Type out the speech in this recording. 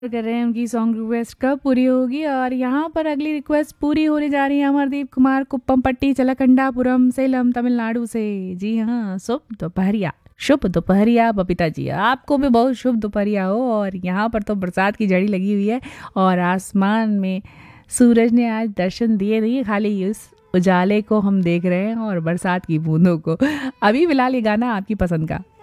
कर रहे हैं उनकी सॉन्ग रिक्वेस्ट कब पूरी होगी। और यहाँ पर अगली रिक्वेस्ट पूरी होने जा रही है अमरदीप कुमार कुप्पमपट्टी चलकंडापुरम सेलम तमिलनाडु से। जी हाँ, शुभ दोपहरिया बबीता जी, आपको भी बहुत शुभ दोपहरिया हो। और यहाँ पर तो बरसात की झड़ी लगी हुई है और आसमान में सूरज ने आज दर्शन दिए नहीं, खाली उस उजाले को हम देख रहे हैं और बरसात की बूंदों को। अभी फिलहाल ये गाना आपकी पसंद का।